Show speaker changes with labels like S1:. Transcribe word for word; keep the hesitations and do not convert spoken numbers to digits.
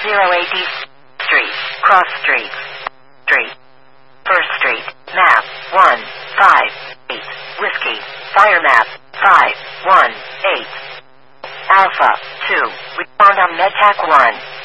S1: zero A D Street, Cross Street, Street, First Street, map, one, five, eight, Whiskey, fire map, five, one, eight, Alpha, two, respond on MedTac one.